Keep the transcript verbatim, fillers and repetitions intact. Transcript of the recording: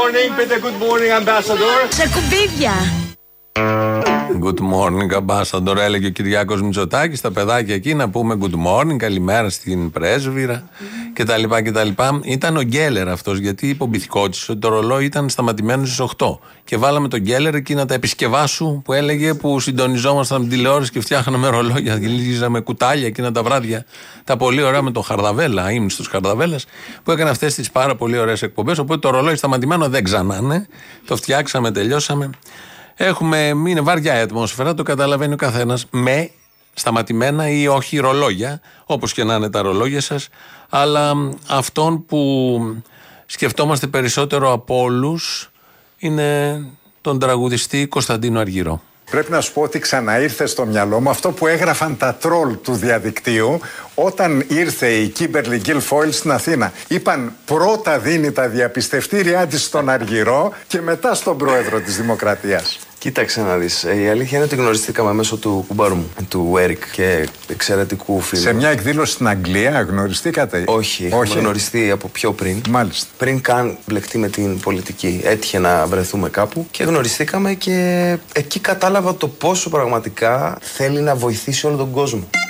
morning, πείτε good morning, ambassador. Σε κουμπίδια. Good morning, ambassador, έλεγε ο Κυριάκος Μητσοτάκης στα παιδάκια εκεί να πούμε good morning, καλημέρα στην πρέσβυρα κτλ. κτλ. Ήταν ο Γκέλερ αυτός, γιατί υπομπηθηκότησε ότι το ρολόι ήταν σταματημένο στις οκτώ. Και βάλαμε τον Γκέλερ εκεί να τα επισκευάσου που έλεγε, που συντονιζόμασταν με τηλεόραση και φτιάχναμε ρολόγια, γυρίζαμε κουτάλια εκείνα τα βράδια. Τα πολύ ωραία με τον Χαρδαβέλα, ήμουν στους Χαρδαβέλας, που έκανε αυτές τις πάρα πολύ ωραίες εκπομπές. Οπότε το ρολόι σταματημένο δεν ξανάνε. Το φτιάξαμε, τελειώσαμε. Έχουμε, είναι βαριά η ατμόσφαιρα, το καταλαβαίνει ο καθένας, με σταματημένα ή όχι ρολόγια, όπως και να είναι τα ρολόγια σας, αλλά αυτόν που σκεφτόμαστε περισσότερο από όλους είναι τον τραγουδιστή Κωνσταντίνο Αργυρό. Πρέπει να σου πω ότι ξαναήρθε στο μυαλό μου αυτό που έγραφαν τα τρόλ του διαδικτύου όταν ήρθε η Κίμπερλι Γκίλφοιλ στην Αθήνα. Είπαν πρώτα δίνει τα διαπιστευτήριά της στον Αργυρό και μετά στον πρόεδρο της Δημοκρατίας. Κοίταξε να δεις. Η αλήθεια είναι ότι γνωριστήκαμε μέσω του κουμπάρου μου, του Έρικ, και εξαιρετικού φίλου. Σε μια εκδήλωση στην Αγγλία γνωριστήκατε? Όχι, έχουμε γνωριστεί από πιο πριν. Μάλιστα. Πριν καν μπλεχτεί με την πολιτική. Έτυχε να βρεθούμε κάπου και γνωριστήκαμε και εκεί κατάλαβα το πόσο πραγματικά θέλει να βοηθήσει όλο τον κόσμο.